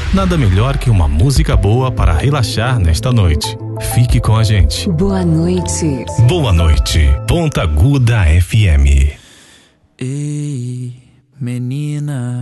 Nada melhor que uma música boa para relaxar nesta noite. Fique com a gente. Boa noite. Boa noite, Ponta Aguda FM. Ei, menina,